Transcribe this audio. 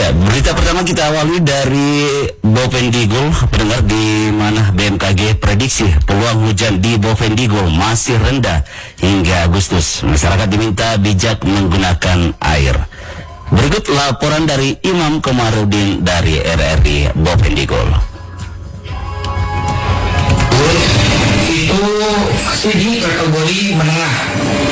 Ya, berita pertama kita awali dari Bovendigul, pendengar, di mana BMKG prediksi peluang hujan di Bovendigul masih rendah hingga Agustus. Masyarakat diminta bijak menggunakan air. Berikut laporan dari Imam Komarudin dari RRI Bovendigul. Itu masih di kategori menengah.